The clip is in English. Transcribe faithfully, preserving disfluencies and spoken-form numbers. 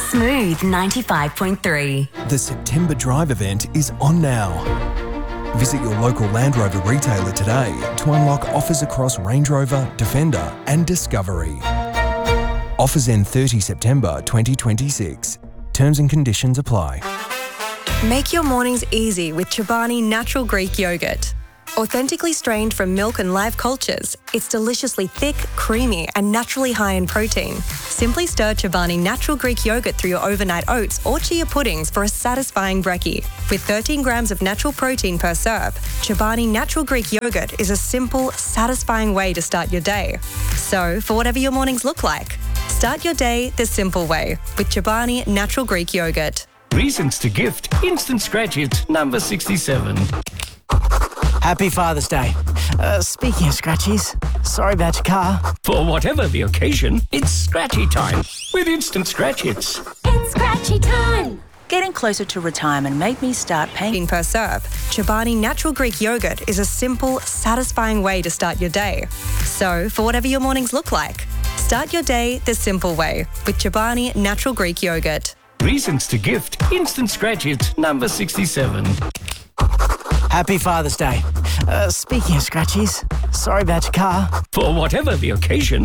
Smooth ninety-five point three. The September Drive event is on now. Visit your local Land Rover retailer today to unlock offers across Range Rover, Defender and Discovery. Offers end thirtieth September twenty twenty-six. Terms and conditions apply. Make your mornings easy with Chobani Natural Greek Yogurt. Authentically strained from milk and live cultures, it's deliciously thick, creamy and naturally high in protein. Simply stir Chobani Natural Greek Yogurt through your overnight oats or chia puddings for a satisfying brekkie. With thirteen grams of natural protein per serve, Chobani Natural Greek Yogurt is a simple, satisfying way to start your day. So, for whatever your mornings look like, start your day the simple way with Chobani Natural Greek Yogurt. Reasons to gift. Instant Scratch It, number sixty-seven. Happy Father's Day. Uh, speaking of scratchies, sorry about your car. For whatever the occasion, it's scratchy time with Instant Scratch Hits. It's scratchy time. Getting closer to retirement made me start paying per serve. Chobani Natural Greek Yogurt is a simple, satisfying way to start your day. So, for whatever your mornings look like, start your day the simple way with Chobani Natural Greek Yogurt. Reasons to gift. Instant Scratch It, number sixty-seven. Happy Father's Day. Uh, speaking of scratchies, sorry about your car. For whatever the occasion,